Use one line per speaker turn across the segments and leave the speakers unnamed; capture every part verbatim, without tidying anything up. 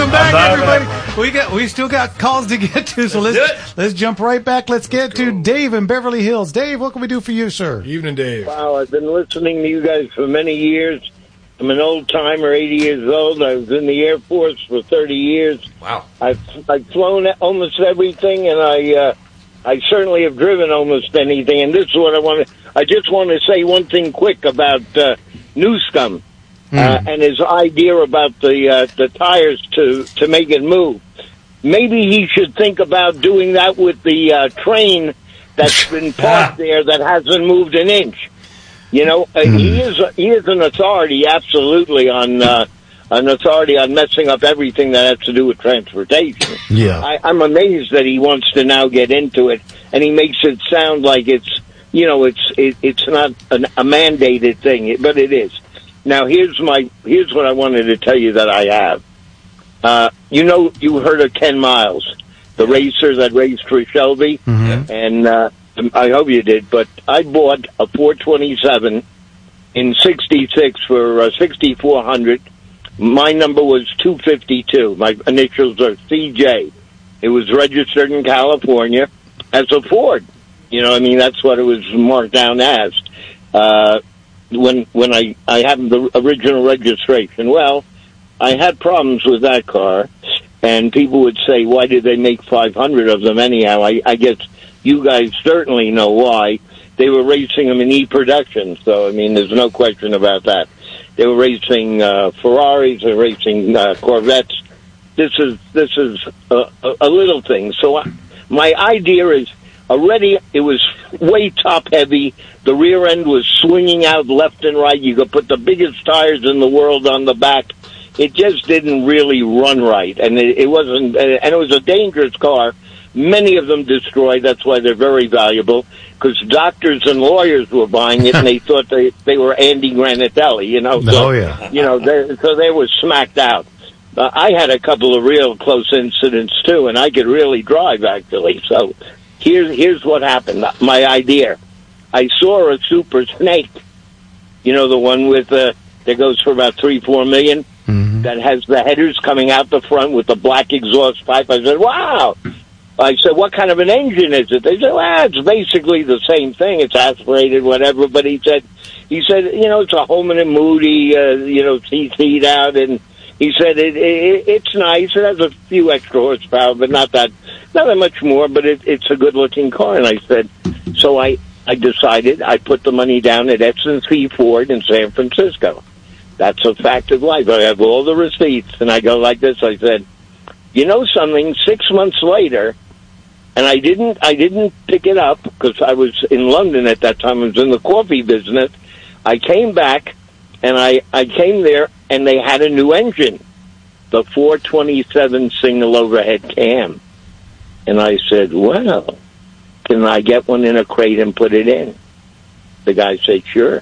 Welcome back, everybody. We got we still got calls to get to, so let's let's, let's jump right back. Let's get cool. to Dave in Beverly Hills. Dave, what can we do for you, sir?
Evening, Dave.
Wow, I've been listening to you guys for many years. I'm an old timer, eighty years old. I was in the Air Force for thirty years.
Wow.
I've I've flown almost everything, and I uh, I certainly have driven almost anything. And this is what I want to. I just want to say one thing quick about uh, Newscomb. Mm. Uh, and his idea about the uh, the tires to, to make it move. Maybe he should think about doing that with the uh, train that's been parked there that hasn't moved an inch. You know, uh, mm. he is a, he is an authority, absolutely, on uh, an authority on messing up everything that has to do with transportation.
Yeah,
I, I'm amazed that he wants to now get into it, and he makes it sound like it's you know it's it, it's not an, a mandated thing, but it is. Now, here's my here's what I wanted to tell you that I have. Uh, you know, you heard of Ken Miles, the racer that raced for Shelby, mm-hmm. and uh, I hope you did. But I bought a four twenty-seven in sixty-six for uh, sixty-four hundred. My number was two fifty-two. My initials are C J. It was registered in California as a Ford. You know, I mean, that's what it was marked down as. Uh, when when I, I had the original registration. Well, I had problems with that car, and people would say, why did they make five hundred of them anyhow? I, I guess you guys certainly know why. They were racing them in E-production, so, I mean, there's no question about that. They were racing uh, Ferraris, they were racing uh, Corvettes. This is this is a, a, a little thing. So I, my idea is, already it was way top-heavy. The rear end was swinging out left and right. You could put the biggest tires in the world on the back. It just didn't really run right, and it, it wasn't. And it was a dangerous car. Many of them destroyed. That's why they're very valuable, because doctors and lawyers were buying it, and they thought they they were Andy Granatelli. You know. So,
oh yeah.
You know, they, so they were smacked out. Uh, I had a couple of real close incidents too, and I could really drive actually. So here's here's what happened. My idea. I saw a Super Snake, you know, the one with uh, that goes for about three, four million, mm-hmm. that has the headers coming out the front with the black exhaust pipe. I said, wow. I said, what kind of an engine is it? They said, well, it's basically the same thing. It's aspirated, whatever. But he said, he said, you know, it's a Holman and Moody, uh, you know, seat out. And he said, it, it, it's nice. It has a few extra horsepower, but not that, not that much more. But it, it's a good-looking car. And I said, so I... I decided I put the money down at S and C Ford in San Francisco. That's a fact of life. I have all the receipts, and I go like this. I said, you know something, six months later, and I didn't I didn't pick it up because I was in London at that time. I was in the coffee business. I came back, and I, I came there, and they had a new engine, the four twenty-seven single overhead cam. And I said, well, can I get one in a crate and put it in? The guy said, sure.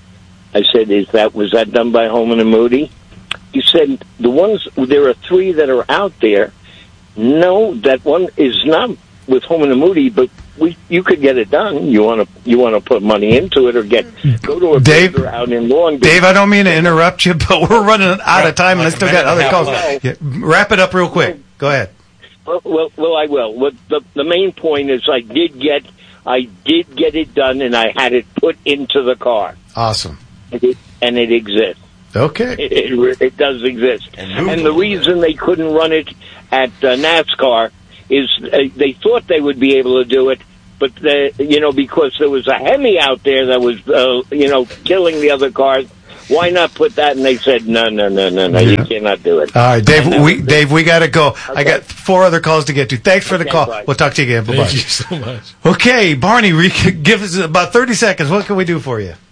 I said, is that, was that done by Holman and Moody? He said, the ones, there are three that are out there. No, that one is not with Holman and Moody, but we, you could get it done. You want to, you want to put money into it or get, go to a
Dave,
builder out in Long Beach.
Dave, I don't mean to interrupt you, but we're running out of time and I still got other calls. Yeah, wrap it up real quick. Go ahead.
Well, well, well, I will. Well, the the main point is I did get I did get it done, and I had it put into the car.
Awesome.
And it, and it exists.
Okay.
It, it, it does exist. And, and the reason they couldn't run it at uh, NASCAR is uh, they thought they would be able to do it, but the, you know, because there was a Hemi out there that was uh, you know killing the other cars. Why not put that? And they said, no, no, no, no, no, yeah. You cannot do it.
All right, Dave, we, Dave, we got to go. Okay. I got four other calls to get to. Thanks for okay, the call. Bye. We'll talk to you again. Bye-bye.
Thank you so much.
Okay, Barney, give us about thirty seconds. What can we do for you?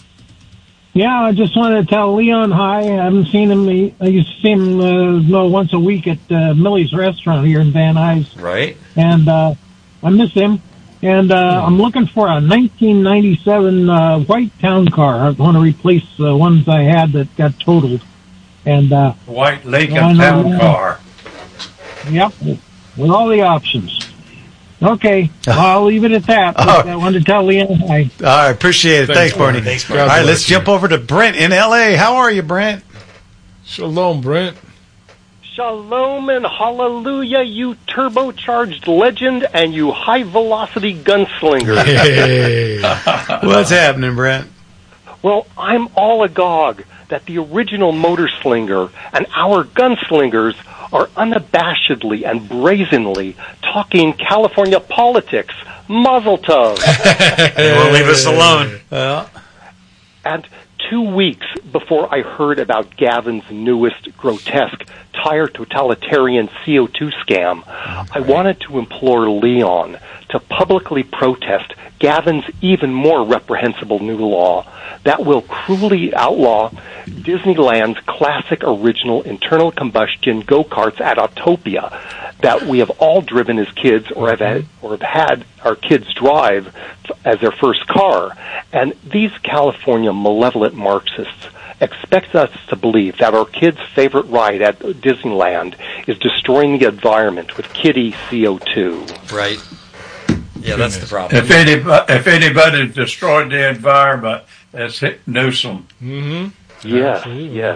Yeah, I just wanted to tell Leon hi. I haven't seen him. I used to see him uh, no, once a week at uh, Millie's restaurant here in Van Nuys.
Right.
And uh, I miss him. And uh, I'm looking for a nineteen ninety-seven uh, white town car. I want to replace the uh, ones I had that got totaled. And uh,
white Lincoln town car.
Yep, with all the options. Okay, well, I'll leave it at that.
Oh.
I wanted to tell Leon hi.
All right, appreciate it. Thanks, Thanks Barney.
Thanks, Barney.
All right, let's jump over to Brent in L A. How are you, Brent?
Shalom, Brent. Shalom and hallelujah, you turbocharged legend and you high-velocity gunslinger.
Hey. What's happening, Brent?
Well, I'm all agog that the original motor slinger and our gunslingers are unabashedly and brazenly talking California politics. Mazel tov.
They won't leave us alone.
Well.
And two weeks before I heard about Gavin's newest grotesque tire totalitarian C O two scam, I wanted to implore Leon to publicly protest Gavin's even more reprehensible new law that will cruelly outlaw Disneyland's classic original internal combustion go-karts at Autopia that we have all driven as kids or have had, or have had our kids drive as their first car. And these California malevolent Marxists expect us to believe that our kids' favorite ride at Disneyland is destroying the environment with kiddie C O two.
Right. Yeah, that's the problem.
If anybody, if anybody destroyed the environment, it's Newsom.
Mm-hmm.
Yes, yes.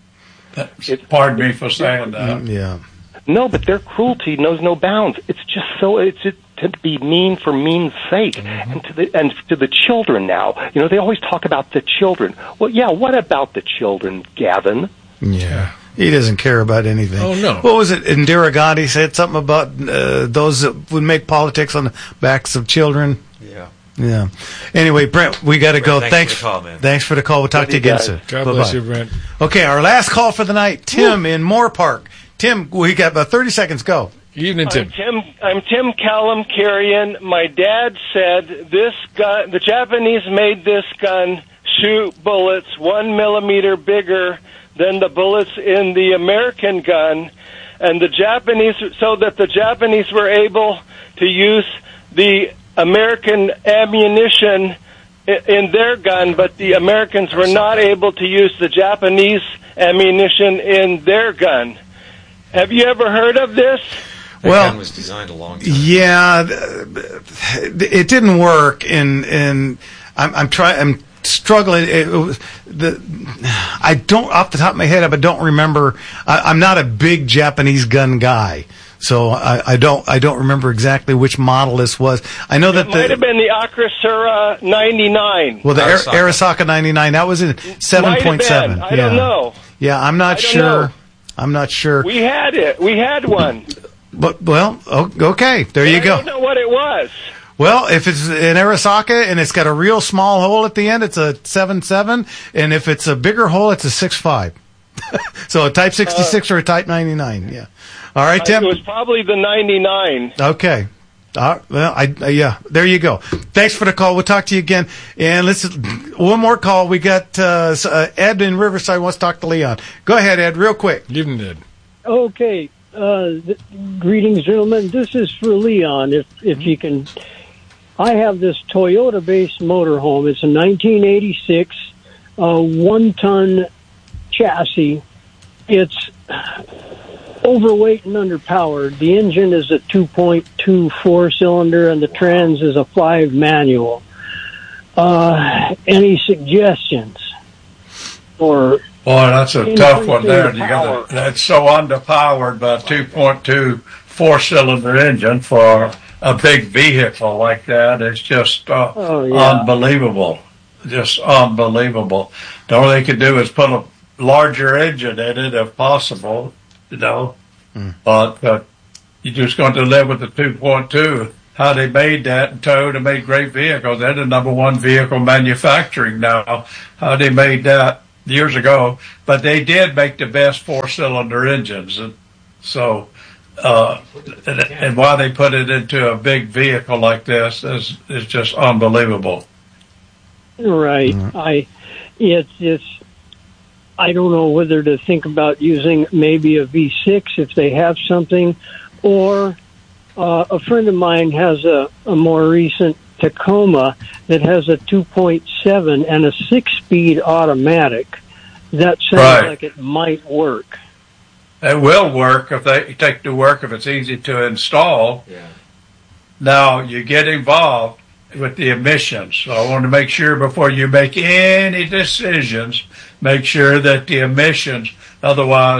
It, Pardon me for saying that.
Yeah.
No, but their cruelty knows no bounds. It's just so it's it, to be mean for mean's sake, mm-hmm. and to the and to the children now. You know, they always talk about the children. Well, yeah, what about the children, Gavin?
Yeah. He doesn't care about anything.
Oh, no.
What was it? Indira Gandhi said something about uh, those that would make politics on the backs of children.
Yeah.
Yeah. Anyway, Brent, we got to go.
Thanks,
thanks
for the call, man.
Thanks for the call. We'll talk
Love
to you
you
again
guys.
soon.
God
Bye-bye.
bless you, Brent.
Okay, our last call for the night. Tim in Moore Park. Tim, we got about thirty seconds. Go.
Evening, Tim.
I'm Tim. I'm Tim Callum Carrion. My dad said this gun. The Japanese made this gun shoot bullets one millimeter bigger than the bullets in the American gun, and the Japanese, so that the Japanese were able to use the American ammunition in their gun, but the Americans were not able to use the Japanese ammunition in their gun. Have you ever heard of this?
That
Well,
gun was designed a long time.
Yeah, it didn't work, and and I'm, I'm trying. I'm struggling. It was the I don't off the top of my head. I don't remember. I, I'm not a big Japanese gun guy, so I, I don't. I don't remember exactly which model this was. I know that
It might
the
have been the Akrasura ninety-nine.
well the
Arisaka.
Arisaka ninety-nine. That was in seven point seven.
I don't know.
Yeah, I'm not
I don't
sure.
know.
I'm not sure.
We had it. We had one.
But well, o- okay. There you
I
go.
don't know what it was.
Well, if it's an Arisaka and it's got a real small hole at the end, it's a seven seven, and if it's a bigger hole, it's a six five. So a Type sixty-six uh, or a Type ninety-nine, yeah. All right, Tim.
It was probably the ninety-nine.
Okay. Uh, well, I uh, yeah, there you go. Thanks for the call. We'll talk to you again. And let's one more call. We got uh, uh, Ed in Riverside wants to talk to Leon. Go ahead, Ed, real quick.
Evening, Ed.
Okay. Uh, th- greetings, gentlemen. This is for Leon. If if you can, I have this Toyota-based motorhome. It's a nineteen eighty-six uh, one-ton chassis. It's overweight and underpowered. The engine is a two point two four-cylinder, and the trans is a five manual. Uh, any suggestions? Or
Boy, that's a tough one there. You got that's so underpowered by a two point two four-cylinder engine for a big vehicle like that. It's just uh,
oh, yeah.
unbelievable, just unbelievable. The only they could do is put a larger engine in it if possible, you know. Mm. But uh, you're just going to live with the two point two. How they made that, and Toyota made great vehicles. They're the number one vehicle manufacturing now. How they made that years ago, but they did make the best four-cylinder engines, and so uh, and, and why they put it into a big vehicle like this is is just unbelievable.
Right, mm-hmm. I it's it's I don't know whether to think about using maybe a V six if they have something, or uh, a friend of mine has a, a more recent Tacoma that has a two point seven and a six-speed automatic. That sounds
right.
like it might work.
It will work if they take to work if it's easy to install.
Yeah.
Now you get involved with the emissions, so I want to make sure before you make any decisions, make sure that the emissions. Otherwise,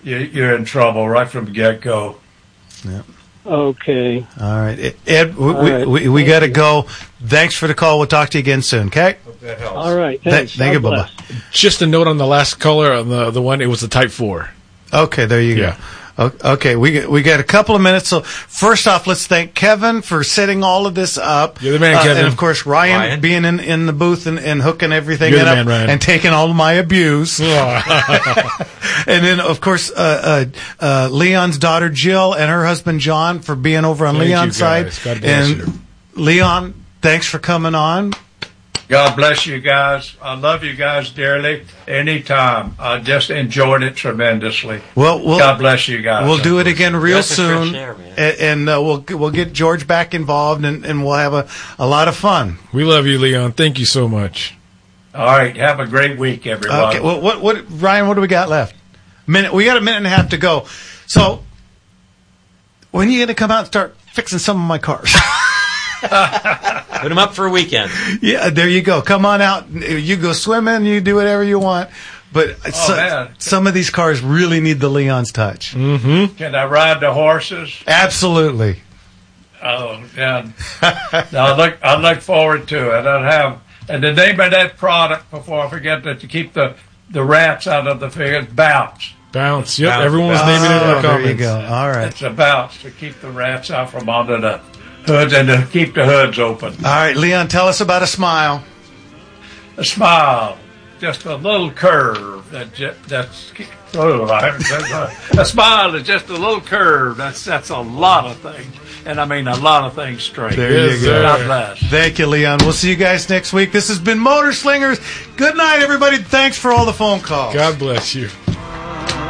you, you're in trouble right from the get-go.
Yeah.
Okay.
All right. Ed, we,
All right.
we, we, we got to go. Thanks for the call. We'll talk to you again soon, okay?
Hope that helps.
All right.
Th-
Thanks.
thank you.
God
Bye-bye.
bless.
Just a note on the last caller, on the, the one, it was the Type four.
Okay, there you
Yeah.
go. O- Okay, we we got a couple of minutes. So first off, let's thank Kevin for setting all of this up.
You're the man,
Uh,
Kevin.
and of course, Ryan,
Ryan.
being in, in the booth and, and hooking everything
You're
it
the
up
man, Ryan.
and taking all of my abuse.
Oh.
And then, of course, uh, uh, uh, Leon's daughter Jill and her husband John for being over on
Thank you,
Leon's side.
guys. God bless
and
you.
Leon, thanks for coming on.
God bless you guys. I love you guys dearly. Anytime. I just enjoyed it tremendously.
Well, we'll
God bless you guys.
We'll do it again real
That's a fresh
soon,
air, man.
and, and uh, we'll we'll get George back involved, and, and we'll have a, a lot of fun.
We love you, Leon. Thank you so much.
All right. Have a great week, everyone.
Okay. Well, what what Ryan? What do we got left? Minute. We got a minute and a half to go. So, when are you going to come out and start fixing some of my cars?
Put them up for a weekend.
Yeah, there you go. Come on out. You go swimming. You do whatever you want. But so-
man.
some of these cars really need the Leon's touch.
Mm-hmm.
Can I ride the horses?
Absolutely.
Oh, yeah. I look, I look forward to it. I have, and the name of that product, before I forget, that to keep the, the rats out of the figure, Bounce.
Bounce. Yep,
Bounce.
everyone was naming it in
Oh,
the
there you
comments.
go. All right.
It's a Bounce to keep the rats out from under the hoods and to keep the hoods open.
All right, Leon, tell us about a smile.
A smile, just a little curve that ju- that's oh, I- a smile is just a little curve. That's that's a lot of things, and I mean a lot of things straight.
There
Yes,
you go.
sir.
God bless.
Thank you, Leon. We'll see you guys next week. This has been Motor Slingers. Good night, everybody. Thanks for all the phone calls.
God bless you.